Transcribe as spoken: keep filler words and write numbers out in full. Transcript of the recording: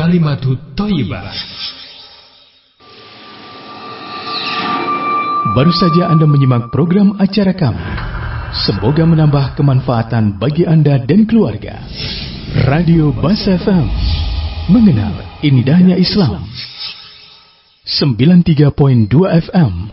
Kalimatut Thayyibah. Baru saja Anda menyimak program acara kami. Semoga menambah kemanfaatan bagi Anda dan keluarga. Radio Basa F M, mengenal indahnya Islam. sembilan puluh tiga koma dua F M